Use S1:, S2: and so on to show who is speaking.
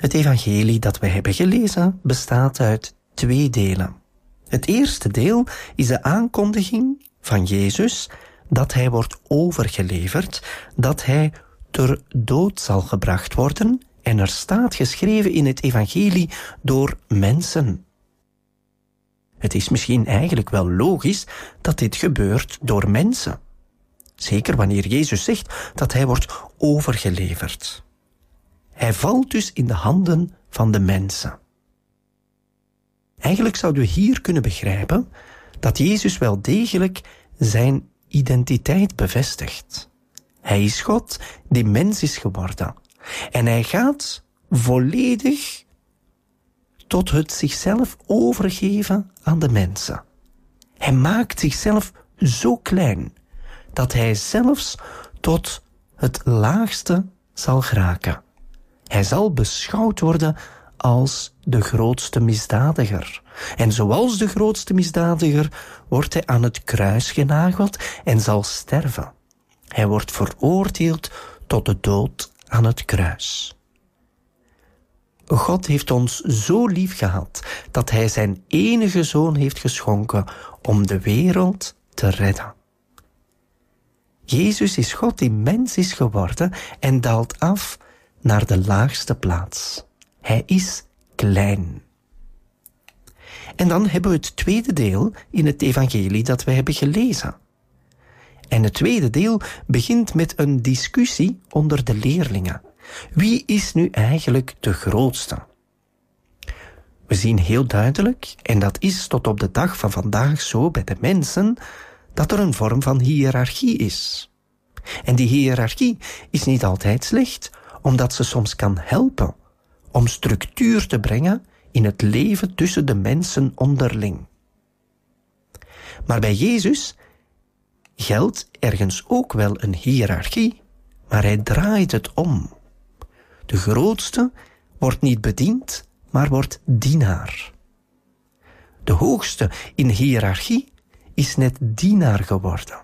S1: Het evangelie dat we hebben gelezen bestaat uit 2 delen. Het eerste deel is de aankondiging van Jezus dat hij wordt overgeleverd, dat hij ter dood zal gebracht worden en er staat geschreven in het evangelie door mensen. Het is misschien eigenlijk wel logisch dat dit gebeurt door mensen. Zeker wanneer Jezus zegt dat hij wordt overgeleverd. Hij valt dus in de handen van de mensen. Eigenlijk zouden we hier kunnen begrijpen dat Jezus wel degelijk zijn identiteit bevestigt. Hij is God die mens is geworden. En hij gaat volledig tot het zichzelf overgeven aan de mensen. Hij maakt zichzelf zo klein dat hij zelfs tot het laagste zal geraken. Hij zal beschouwd worden als de grootste misdadiger. En zoals de grootste misdadiger wordt hij aan het kruis genageld en zal sterven. Hij wordt veroordeeld tot de dood aan het kruis. God heeft ons zo lief gehad dat hij zijn enige zoon heeft geschonken om de wereld te redden. Jezus is God die mens is geworden en daalt af naar de laagste plaats. Hij is klein. En dan hebben we het tweede deel in het evangelie dat we hebben gelezen. En het tweede deel begint met een discussie onder de leerlingen. Wie is nu eigenlijk de grootste? We zien heel duidelijk, en dat is tot op de dag van vandaag zo bij de mensen, dat er een vorm van hiërarchie is. En die hiërarchie is niet altijd slecht, omdat ze soms kan helpen om structuur te brengen in het leven tussen de mensen onderling. Maar bij Jezus geldt ergens ook wel een hiërarchie, maar hij draait het om. De grootste wordt niet bediend, maar wordt dienaar. De hoogste in hiërarchie is net dienaar geworden.